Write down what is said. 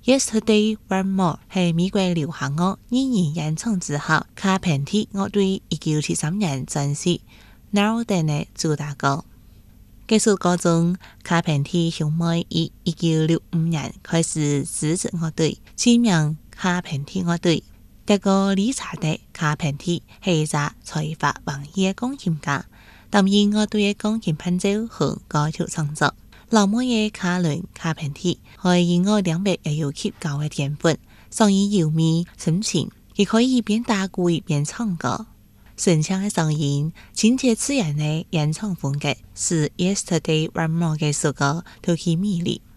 Yesterday One More 係美國流行樂二人演唱之後，卡片蒂樂隊1973年專輯《Now Then》嘅主打歌。這首歌中，卡片蒂兄妹於1965年開始組織樂隊，起名卡片蒂樂隊。這個理查德·卡片蒂係一個才華橫溢嘅鋼琴家，擔任樂隊嘅鋼琴伴奏和歌曲創作。老妹嘅卡倫·卡片蒂喺音樂領域也有極高嘅天分，聲音優美深情，亦可以一邊打鼓一邊唱歌。順暢嘅聲音、親切自然嘅演唱風格，使《Yesterday One More》嘅首歌獨具魅力。